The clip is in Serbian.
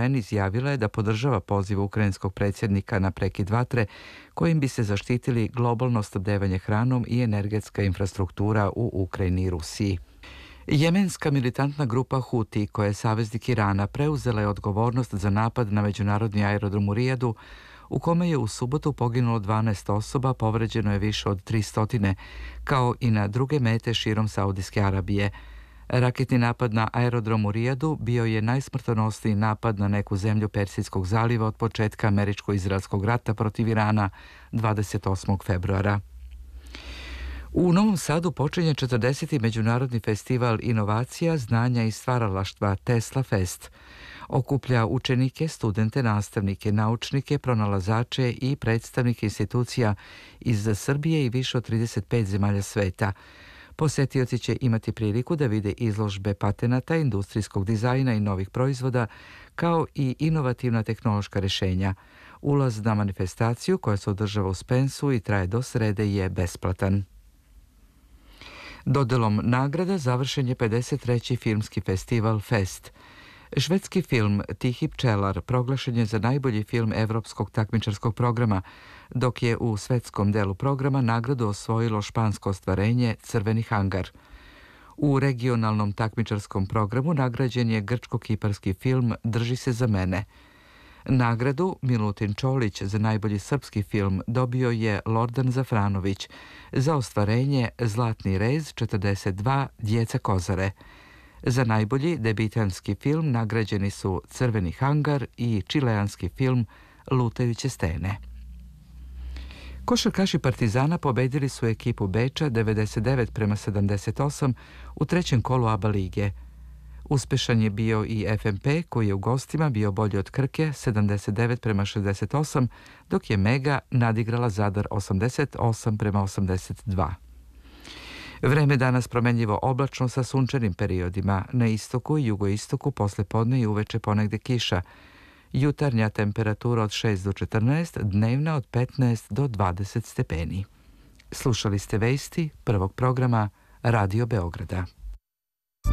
Leyen izjavila je da podržava poziv ukrajinskog predsjednika na prekid vatre kojim bi se zaštitili globalno snabdevanje hranom i energetska infrastruktura u Ukrajini i Rusiji. Jemenska militantna grupa Huti, koja je saveznik Irana, preuzela je odgovornost za napad na međunarodni aerodrom u Rijadu, u kome je u subotu poginulo 12 osoba, povređeno je više od 300, kao i na druge mete širom Saudijske Arabije. Raketni napad na aerodrom u Rijadu bio je najsmrtonosniji napad na neku zemlju Persijskog zaliva od početka američko-izraelskog rata protiv Irana 28. februara. U Novom Sadu počinje 40. Međunarodni festival inovacija, znanja i stvaralaštva Tesla Fest. Okuplja učenike, studente, nastavnike, naučnike, pronalazače i predstavnike institucija iz Srbije i više od 35 zemalja sveta. Posetioci će imati priliku da vide izložbe patenata, industrijskog dizajna i novih proizvoda, kao i inovativna tehnološka rješenja. Ulaz na manifestaciju, koja se održava u Spensu i traje do srede, je besplatan. Dodelom nagrada završen je 53. filmski festival Fest. Švedski film Tihi pčelar proglašen je za najbolji film evropskog takmičarskog programa, dok je u svetskom delu programa nagradu osvojilo špansko ostvarenje Crveni hangar. U regionalnom takmičarskom programu nagrađen je grčko-kiparski film Drži se za mene. Nagradu Milutin Čolić za najbolji srpski film dobio je Lordan Zafranović za ostvarenje Zlatni rez 42 Djeca Kozare. Za najbolji debitanski film nagrađeni su Crveni hangar i čileanski film Lutajuće stene. Košarkaši Partizana pobedili su ekipu Beča 99-78 u trećem kolu ABA lige. Uspešan je bio i FNP, koji je u gostima bio bolji od Krke 79-68, dok je Mega nadigrala Zadar 88-82. Vreme danas promenljivo oblačno sa sunčanim periodima. Na istoku i jugoistoku poslepodne i uveče ponegde kiša. Jutarnja temperatura od 6 do 14, dnevna od 15 do 20 stepeni. Slušali ste vesti prvog programa Radio Beograda.